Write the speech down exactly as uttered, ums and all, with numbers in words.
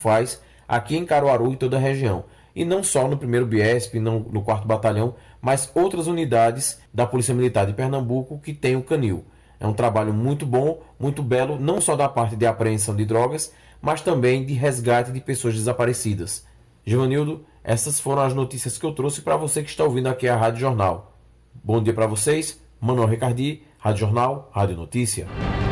faz aqui em Caruaru e toda a região. E não só no primeiro Biesp, não no quarto Batalhão, mas outras unidades da Polícia Militar de Pernambuco que tem o canil. É um trabalho muito bom, muito belo, não só da parte de apreensão de drogas, mas também de resgate de pessoas desaparecidas. Givanildo, essas foram as notícias que eu trouxe para você que está ouvindo aqui a Rádio Jornal. Bom dia para vocês, Manuel Ricardi, Rádio Jornal, Rádio Notícia.